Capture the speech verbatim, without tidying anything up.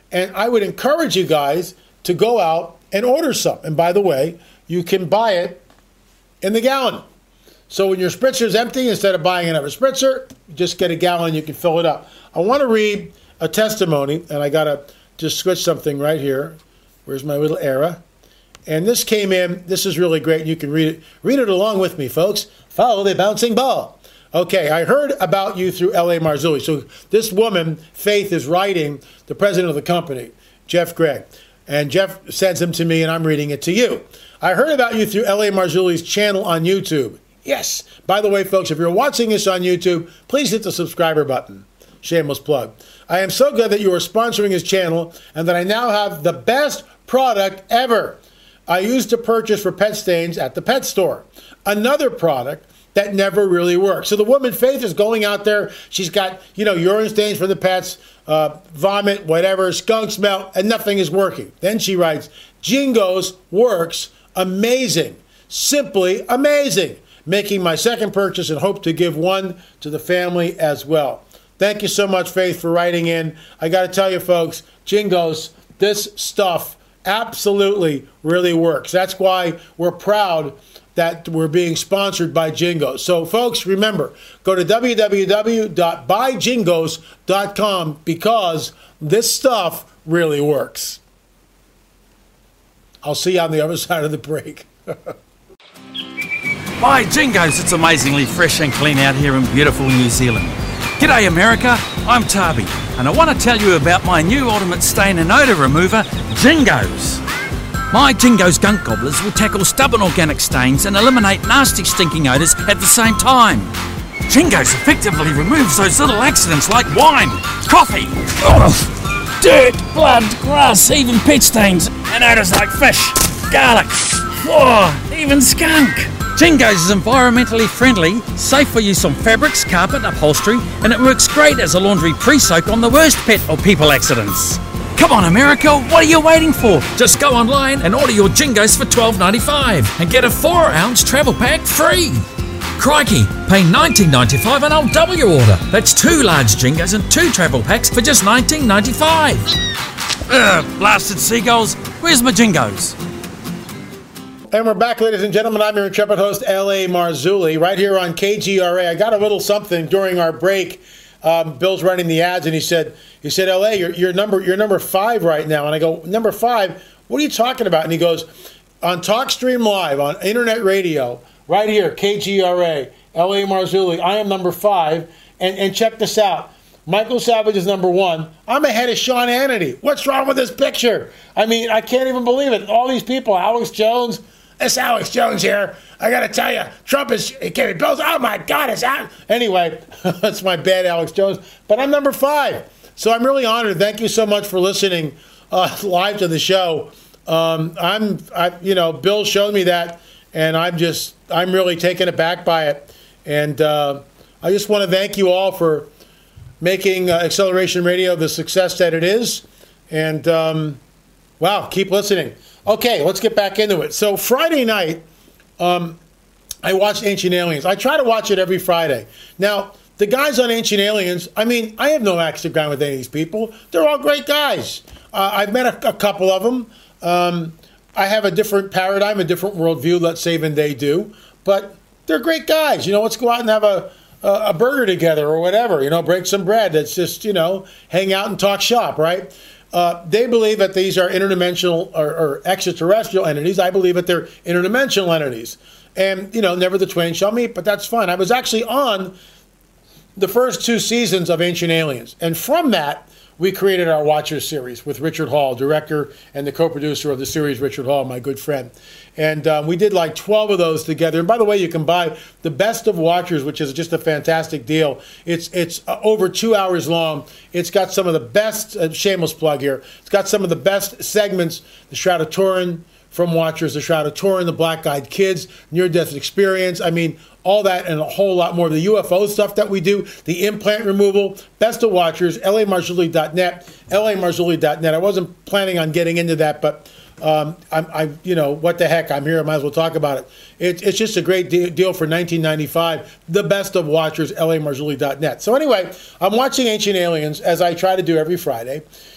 And I would encourage you guys to go out and order some. And by the way, you can buy it in the gallon. So when your spritzer is empty, instead of buying another spritzer, you just get a gallon, you can fill it up. I want to read a testimony, and I got to just switch something right here. Where's my little era? And this came in. This is really great. You can read it. Read it along with me, folks. Follow the bouncing ball. Okay, I heard about you through L A. Marzulli. So this woman, Faith, is writing the president of the company, Jeff Gregg. And Jeff sends them to me, and I'm reading it to you. I heard about you through L A. Marzulli's channel on YouTube. Yes. By the way, folks, if you're watching this on YouTube, please hit the subscriber button. Shameless plug. I am so glad that you are sponsoring his channel and that I now have the best product ever. I used to purchase for pet stains at the pet store. Another product that never really worked. So the woman, Faith, is going out there. She's got, you know, urine stains for the pets, uh, vomit, whatever, skunk smell, and nothing is working. Then she writes, Jingos works amazing. Simply amazing. Making my second purchase and hope to give one to the family as well. Thank you so much, Faith, for writing in. I got to tell you, folks, Jingos, this stuff absolutely really works. That's why we're proud that we're being sponsored by Jingos. So, folks, remember, go to w w w dot buy jingos dot com because this stuff really works. I'll see you on the other side of the break. By Jingos, it's amazingly fresh and clean out here in beautiful New Zealand. G'day America, I'm Tabi, and I want to tell you about my new ultimate stain and odour remover, Jingos. My Jingos gunk gobblers will tackle stubborn organic stains and eliminate nasty stinking odours at the same time. Jingos effectively removes those little accidents like wine, coffee, ugh, dirt, blood, grass, even pet stains, and odours like fish, garlic, oh, even skunk. Jingos is environmentally friendly, safe for use on fabrics, carpet, upholstery, and it works great as a laundry pre-soak on the worst pet or people accidents. Come on America, what are you waiting for? Just go online and order your Jingos for twelve ninety-five and get a four ounce travel pack free. Crikey, pay nineteen ninety-five and I'll double your order. That's two large Jingos and two travel packs for just nineteen ninety-five. Ugh, blasted seagulls, where's my Jingos? And we're back, ladies and gentlemen. I'm your intrepid host, L A. Marzulli, right here on K G R A. I got a little something during our break. Um, Bill's running the ads, and he said, "He said, L A, you're, you're number you're number five right now." And I go, "Number five? What are you talking about?" And he goes, "On TalkStream Live, on internet radio, right here, K G R A, L A. Marzulli. I am number five, and and check this out." Michael Savage is number one. I'm ahead of Sean Hannity. What's wrong with this picture? I mean, I can't even believe it. All these people, Alex Jones. It's Alex Jones here. I got to tell you, Trump is getting bills. Oh, my God, it's out. Anyway, that's my bad Alex Jones. But I'm number five. So I'm really honored. Thank you so much for listening uh, live to the show. Um, I'm, I, you know, Bill showed me that, and I'm just, I'm really taken aback by it. And uh, I just want to thank you all for making uh, Acceleration Radio the success that it is. And, um, wow, keep listening. Okay, let's get back into it. So Friday night, um, I watched Ancient Aliens. I try to watch it every Friday. Now, the guys on Ancient Aliens, I mean, I have no axe to grind with any of these people. They're all great guys. Uh, I've met a, a couple of them. Um, I have a different paradigm, a different worldview, let's say, than they do. But they're great guys. You know, let's go out and have a, a, a burger together or whatever. You know, break some bread. Let's just, you know, hang out and talk shop, right? Uh, they believe that these are interdimensional or, or extraterrestrial entities. I believe that they're interdimensional entities. And, you know, never the twain shall meet, but that's fine. I was actually on the first two seasons of Ancient Aliens. And from that, we created our Watchers series with Richard Hall, director and the co-producer of the series, Richard Hall, my good friend. And um, we did like twelve of those together. And by the way, you can buy the Best of Watchers, which is just a fantastic deal. It's it's uh, over two hours long. It's got some of the best, uh, shameless plug here, it's got some of the best segments, the Shroud of Turin from Watchers, the Shroud of Turin, the Black-Eyed Kids, Near-Death Experience. I mean, all that and a whole lot more. The U F O stuff that we do, the implant removal, Best of Watchers, L A Marzulli dot net, L A Marzulli dot net. I wasn't planning on getting into that, but um, I'm, I, you know, what the heck? I'm here. I might as well talk about it. it it's just a great de- deal for nineteen ninety-five. The Best of Watchers, L A Marzulli dot net. So anyway, I'm watching Ancient Aliens as I try to do every Friday.